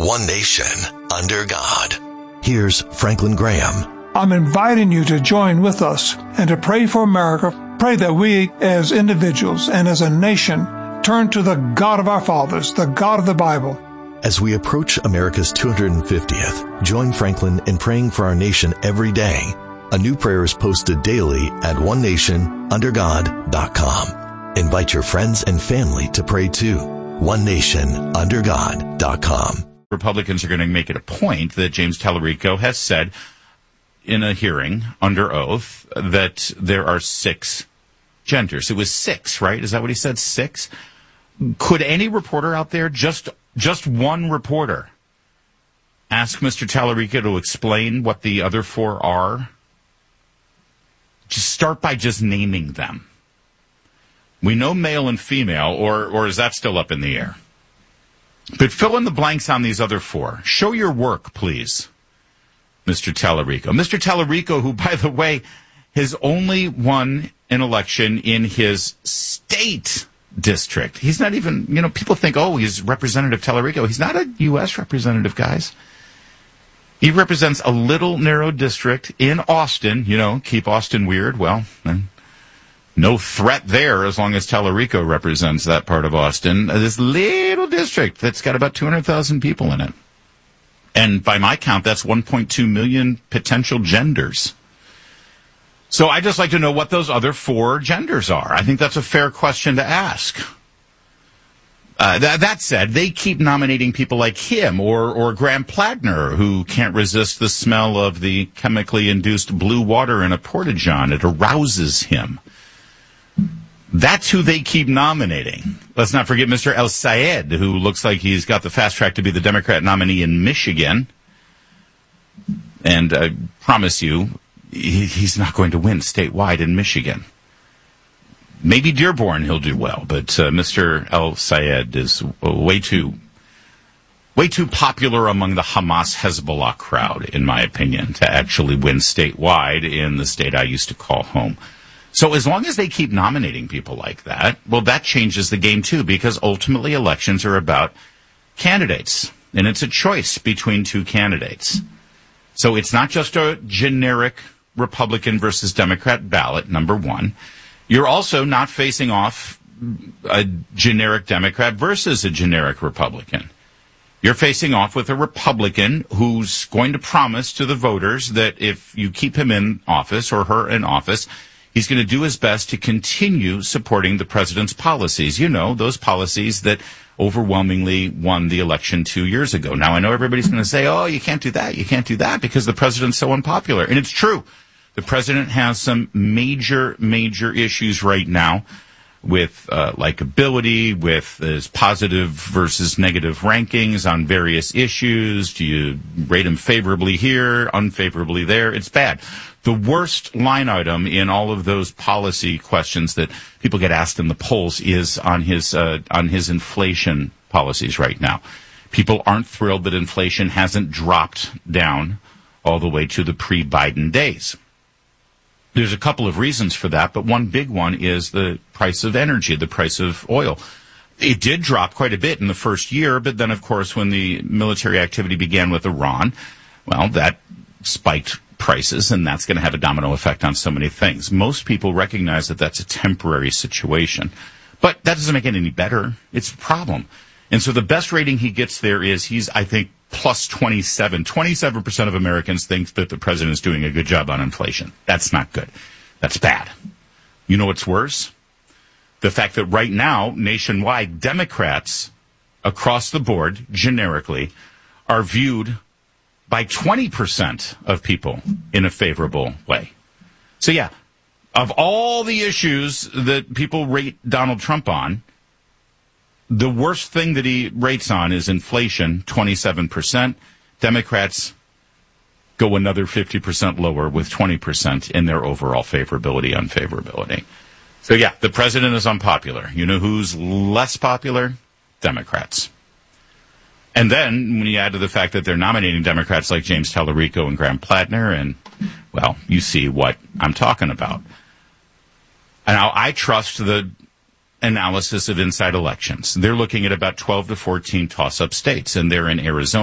one nation, under God. Here's Franklin Graham. I'm inviting you to join with us and to pray for America. Pray that we as individuals and as a nation turn to the God of our fathers, the God of the Bible. As we approach America's 250th, join Franklin in praying for our nation every day. A new prayer is posted daily at onenationundergod.com. Invite your friends and family to pray too. onenationundergod.com. Republicans are going to make it a point that James Tallarico has said in a hearing under oath that there are 6 genders. It was 6, right? Is that what he said? 6? Could any reporter out there, just one reporter, ask Mr. Tallarico to explain what the other 4 are? Just start by just naming them. We know male and female, or is that still up in the air? But fill in the blanks on these other 4. Show your work, please, Mr. Tallarico. Mr. Tallarico, who, by the way, has only won an election in his state district. He's not even, people think, oh, he's Representative Tallarico. He's not a U.S. representative, guys. He represents a little narrow district in Austin. Keep Austin weird. Well, no threat there as long as Tallarico represents that part of Austin. This little district that's got about 200,000 people in it. And by my count, that's 1.2 million potential genders. So I'd just like to know what those other 4 genders are. I think that's a fair question to ask. That said, they keep nominating people like him or Graham Plattner, who can't resist the smell of the chemically induced blue water in a porta-john. It arouses him. That's who they keep nominating. Let's not forget Mr. El Sayed, who looks like he's got the fast track to be the Democrat nominee in Michigan. And I promise you, he's not going to win statewide in Michigan. Maybe Dearborn he'll do well, but Mr. El Sayed is way too popular among the Hamas-Hezbollah crowd, in my opinion, to actually win statewide in the state I used to call home. So as long as they keep nominating people like that, well, that changes the game too, because ultimately elections are about candidates, and it's a choice between 2 candidates. So it's not just a generic Republican versus Democrat ballot, number one. You're also not facing off a generic Democrat versus a generic Republican. You're facing off with a Republican who's going to promise to the voters that if you keep him in office or her in office, he's going to do his best to continue supporting the president's policies. Those policies that overwhelmingly won the election 2 years ago. Now, I know everybody's going to say, oh, you can't do that because the president's so unpopular. And it's true. The president has some major issues right now with likability, with his positive versus negative rankings on various issues. Do you rate him favorably here, unfavorably there? It's bad. The worst line item in all of those policy questions that people get asked in the polls is on his inflation policies right now. People aren't thrilled that inflation hasn't dropped down all the way to the pre-Biden days. There's a couple of reasons for that, but one big one is the price of energy, the price of oil. It did drop quite a bit in the first year, but then, of course, when the military activity began with Iran, well, that spiked prices, and that's going to have a domino effect on so many things. Most people recognize that that's a temporary situation, but that doesn't make it any better. It's a problem. And so the best rating he gets there is he's, I think, plus 27. 27% of Americans think that the president is doing a good job on inflation. That's not good. That's bad. You know what's worse? The fact that right now, nationwide, Democrats across the board, generically, are viewed by 20% of people in a favorable way. So yeah, of all the issues that people rate Donald Trump on, the worst thing that he rates on is inflation, 27%. Democrats go another 50% lower with 20% in their overall favorability, unfavorability. So yeah, the president is unpopular. You know who's less popular? Democrats. And then when you add to the fact that they're nominating Democrats like James Tallarico and Graham Plattner, and, well, you see what I'm talking about. Now, I trust the analysis of Inside Elections. They're looking at about 12 to 14 toss-up states, and they're in Arizona.